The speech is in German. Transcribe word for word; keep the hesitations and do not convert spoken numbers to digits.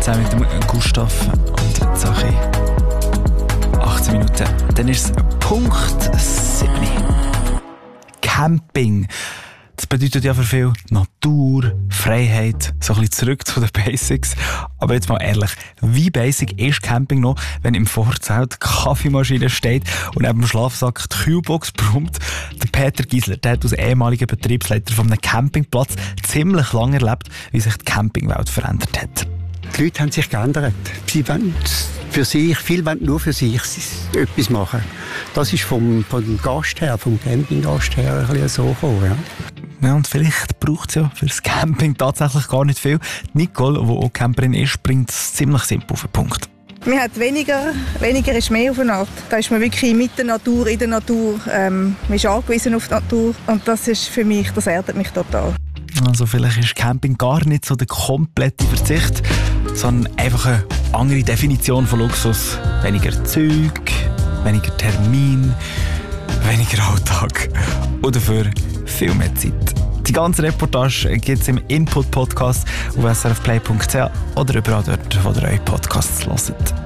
zusammen mit dem Gustav und Sache. achtzehn Minuten. Dann ist es Punkt sieben. Camping. Das bedeutet ja für viele Natur, Freiheit, so ein bisschen zurück zu den Basics. Aber jetzt mal ehrlich, wie basic ist Camping noch, wenn im Vorzelt die Kaffeemaschine steht und neben dem Schlafsack die Kühlbox brummt? Der Peter Giesler, der hat als ehemaliger Betriebsleiter von einem Campingplatz ziemlich lange erlebt, wie sich die Campingwelt verändert hat. Die Leute haben sich geändert. Sie wollen für sich, viele wollen nur für sich etwas machen. Das ist vom, vom Gast her, vom Campinggast her ein bisschen so gekommen, ja. Ja, und vielleicht braucht es ja für das Camping tatsächlich gar nicht viel. Nicole, die auch Camperin ist, bringt es ziemlich simpel auf den Punkt. Man hat weniger, weniger ist mehr auf eine Art. Da ist man wirklich mit der Natur, in der Natur. Ähm, man ist angewiesen auf die Natur. Und das ist für mich, das erdet mich total. Also vielleicht ist Camping gar nicht so der komplette Verzicht, sondern einfach eine andere Definition von Luxus. Weniger Zeug, weniger Termin, weniger Alltag und dafür viel mehr Zeit. Die ganze Reportage gibt es im Input-Podcast auf s r f play punkt c h oder überall dort, wo ihr eure Podcasts hört.